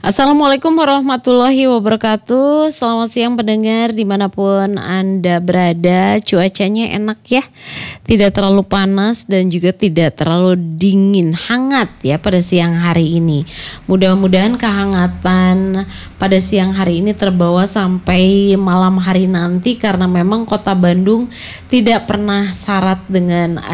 Assalamualaikum warahmatullahi wabarakatuh. Selamat siang pendengar dimanapun Anda berada. Cuacanya enak ya, tidak terlalu panas dan juga tidak terlalu dingin, hangat ya pada siang hari ini. Mudah-mudahan kehangatan pada siang hari ini terbawa sampai malam hari nanti, karena memang kota Bandung tidak pernah syarat dengan